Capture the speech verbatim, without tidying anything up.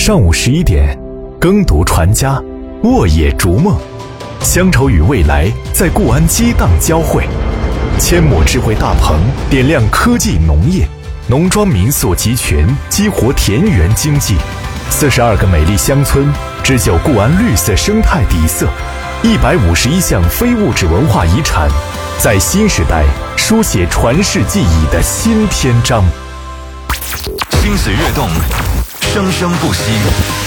上午十一点，耕读传家，沃野逐梦，乡愁与未来在固安激荡交汇。千亩智慧大棚点亮科技农业，农庄民宿集群激活田园经济。四十二个美丽乡村织就固安绿色生态底色，一百五十一项非物质文化遗产，在新时代书写传世记忆的新篇章。 心随跃动，生生不息。